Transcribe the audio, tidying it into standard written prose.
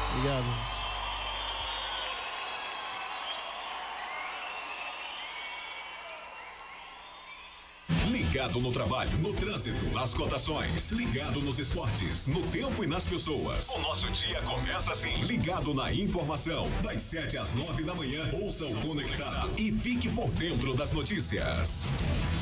Obrigado. Ligado no trabalho, no trânsito, nas cotações, ligado nos esportes, no tempo e nas pessoas. O nosso dia começa assim, ligado na informação, das 7 às 9 da manhã. Ouça o Conectado e fique por dentro das notícias.